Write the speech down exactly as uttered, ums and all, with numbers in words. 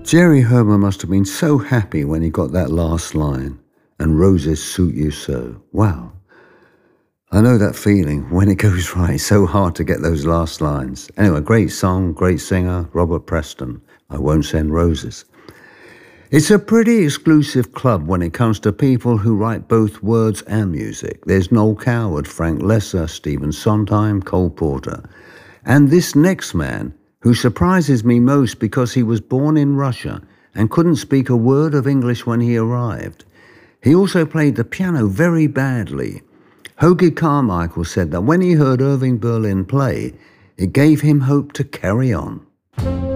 Jerry Herman must have been so happy when he got that last line, and roses suit you so. Wow. I know that feeling when it goes right. It's so hard to get those last lines. Anyway, great song, great singer, Robert Preston. I Won't Send Roses. It's a pretty exclusive club when it comes to people who write both words and music. There's Noel Coward, Frank Loesser, Stephen Sondheim, Cole Porter. And this next man, who surprises me most because he was born in Russia and couldn't speak a word of English when he arrived. He also played the piano very badly. Hoagy Carmichael said that when he heard Irving Berlin play, it gave him hope to carry on.